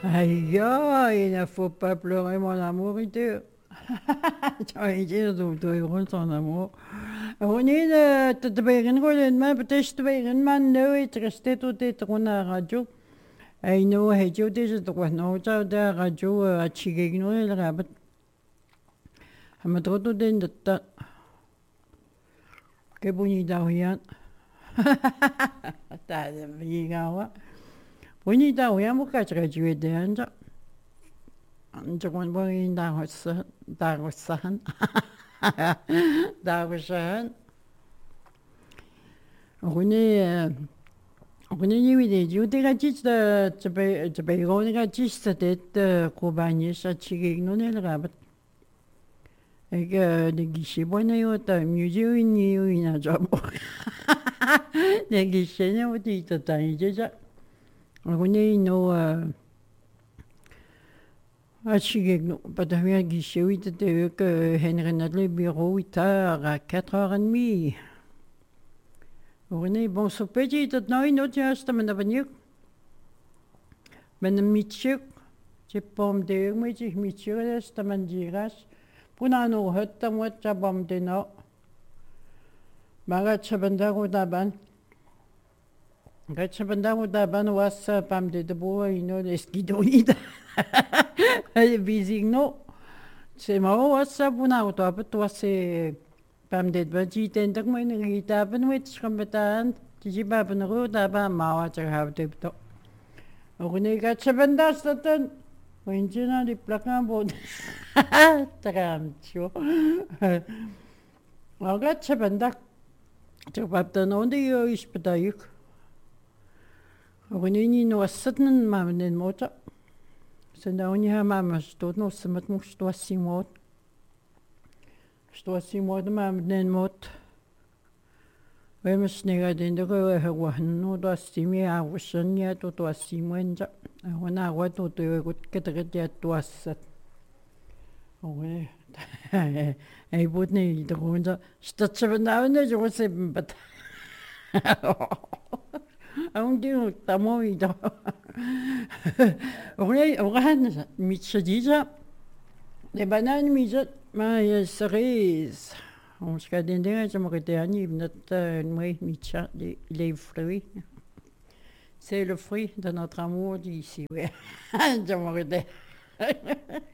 Aïe, il ne faut pas pleurer mon amour, il dit. Tu dit, du heureux ton amour. On est de begin golden man, but this begin man, no, it rested to the trona radio. I know, hey, you this is the one, no, the radio, a chigino, el rabbit. I'm a toto den that. Que bonita, Huyan. That's a gawa. Bonita, Huyan, what catch graduate the answer. And one boy in that was son. That was son. Rune vide ju det gista te rone gista det kobani sa chige no ne rabat. Ega de gishi bona yo ta museu ni yo ina job. De gishi ne oti ta ta ija. Rune no a chige no pas de rien gishi oui te que Henry Nadle bureau 8h à 4h30. Rune bon so petit dat nou no just men da banyuk. Men mitchuk. Je pom de met je mitchuk is da man diras. Puna no het da wat ja bom de no. Maga chabanda go da ban. Ga chabanda go da ban was pam de bo ino de skidonida. Ay busy no. Se ma was puna to apet was Pam dit wat je tent ook maar niet hebben met schambatan. Je baben rood hebben maar wat er houdt op to. Ook niet gaat ze bandas dat dan. Want je nou die plak aan bod. Tramtjo. Ook gaat ze bandak. Je bab dan onder je is bedaik. Ook niet no zitten maar in de motor. Ze nou niet hebben maar stot no ze met moest was zien wat. Что сегодня мам день мод. Вемс нега день дого хаван ну да сими авшан я то сименja. Она вот то вот кетегет туассат. Ой. Эй будни догонда стачвнаавне жосэ бат. Аунди тамой да. Ой, оган митсадижа. Les bananes mises, mais cerises. On se garde des je me redéanie, notre moi micha les fruits. C'est le fruit de notre amour d'ici, oui. Je me redéanie.